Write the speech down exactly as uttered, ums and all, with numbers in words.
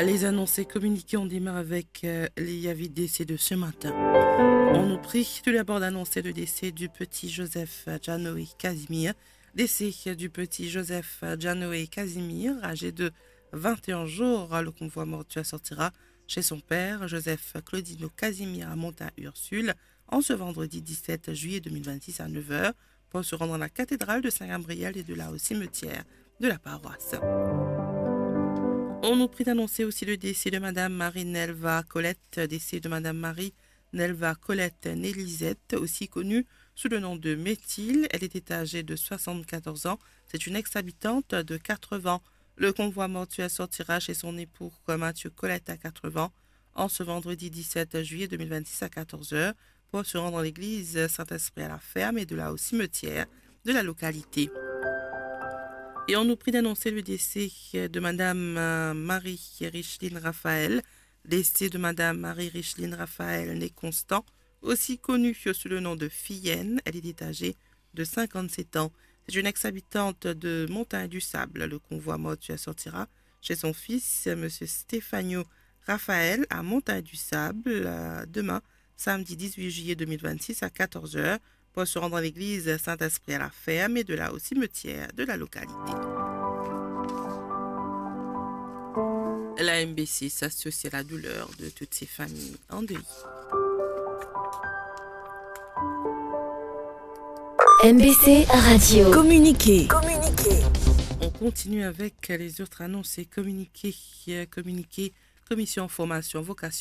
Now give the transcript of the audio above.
Les annoncés communiqués, on démarre avec euh, les avis de décès de ce matin. On nous prie tout d'abord d'annoncer le décès du petit Joseph Janoé Casimir. Décès du petit Joseph Janoé Casimir, âgé de vingt et un jours. Le convoi mortuaire sortira chez son père, Joseph Claudino Casimir, à Monta-Ursule, en ce vendredi dix-sept juillet deux mille vingt-six à neuf heures, pour se rendre à la cathédrale de Saint-Gabriel et de là au cimetière de la paroisse. On nous prie d'annoncer aussi le décès de Madame Marie Nelva Colette, décès de Madame Marie Nelva Colette Nélisette, aussi connue sous le nom de Méthyle. Elle était âgée de soixante-quatorze ans. C'est une ex-habitante de quatre-vingts ans. Le convoi mortuaire sortira chez son époux Mathieu Colette à quatre-vingts ans en ce vendredi dix-sept juillet deux mille vingt-six à quatorze heures pour se rendre à l'église Saint-Esprit à la ferme et de là au cimetière de la localité. Et on nous prie d'annoncer le décès de Madame Marie Richeline Raphaël, décès de Madame Marie Richeline Raphaël née Constant, aussi connue sous le nom de Fienne. Elle était âgée de cinquante-sept ans. C'est une ex-habitante de Montagne du Sable. Le convoi mortuaire sortira chez son fils, Monsieur Stéphano Raphaël, à Montagne du Sable, demain, samedi dix-huit juillet deux mille vingt-six à quatorze heures, pour se rendre à l'église Saint-Esprit à la ferme et de là au cimetière de la localité. La M B C s'associe à la douleur de toutes ces familles en deuil. M B C Radio. Communiquer. Communiquer. On continue avec les autres annonces et communiqués. Communiqués, commission formation, vocation.